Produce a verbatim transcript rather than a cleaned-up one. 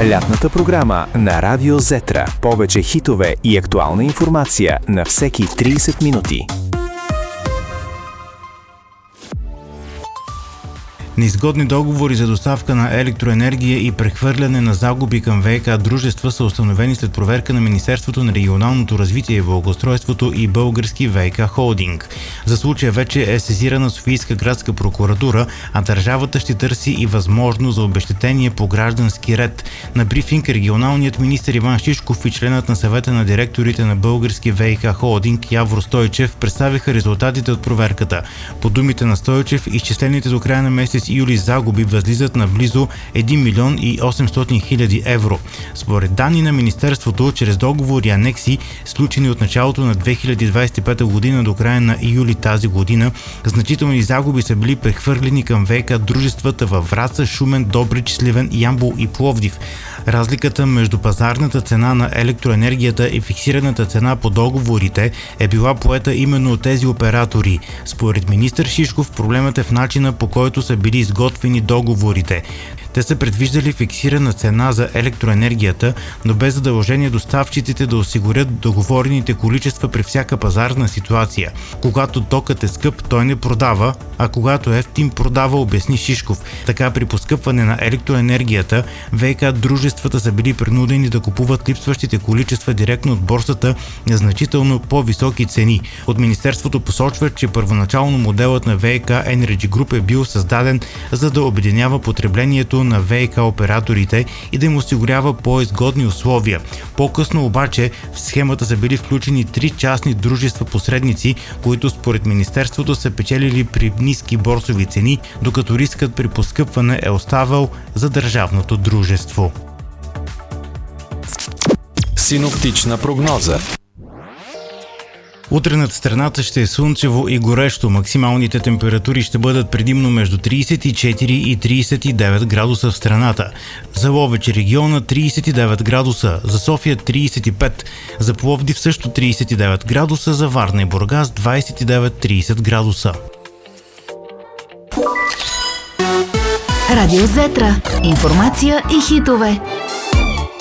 Лятната програма на Радио Зетра. Повече хитове и актуална информация на всеки трийсет минути. Неизгодни договори за доставка на електроенергия и прехвърляне на загуби към ВиК дружества са установени след проверка на Министерството на регионалното развитие и благоустройството и Български ВиК холдинг. За случая вече е сезирана Софийска градска прокуратура, а държавата ще търси и възможност за обезщетение по граждански ред. На брифинг регионалният министър Иван Шишков и членът на съвета на директорите на Български ВиК холдинг Явор Стойчев представиха резултатите от проверката. По думите на Стойчев, изчислените до края на месец юли загуби възлизат на близо един милион и осемстотин хиляди евро. Според данни на Министерството, чрез договори и анекси, сключени от началото на две хиляди двадесет и пета година до края на юли тази година, значителни загуби са били прехвърлени към ВиК дружествата във Враца, Шумен, Добрич, Сливен, Ямбол и Пловдив. Разликата между пазарната цена на електроенергията и фиксираната цена по договорите е била поета именно от тези оператори. Според министър Шишков, проблемът е в начина, по който са били изготвени договорите. Те са предвиждали фиксирана цена за електроенергията, но без задължение доставчиците да осигурят договорените количества при всяка пазарна ситуация. Когато токът е скъп, той не продава, а когато е ефтин, продава, обясни Шишков. Така при поскъпване на електроенергията, ВиК дружествата са били принудени да купуват липсващите количества директно от борсата на значително по-високи цени. От Министерството посочват, че първоначално моделът на ВиК Energy Group е бил създаден, за да обединява потреблението на ВиК операторите и да им осигурява по-изгодни условия. По-късно обаче в схемата са били включени три частни дружества посредници, които според Министерството са печелили при ниски борсови цени, докато рискът при поскъпване е оставал за държавното дружество. Синоптична прогноза. Утре над страната ще е слънчево и горещо. Максималните температури ще бъдат предимно между трийсет и четири и трийсет и девет градуса в страната. За Ловеч региона трийсет и девет градуса, за София трийсет и пет, за Пловдив също трийсет и девет градуса, за Варна и Бургас двадесет и девет до трийсет градуса. Радио Зетра. Информация и хитове.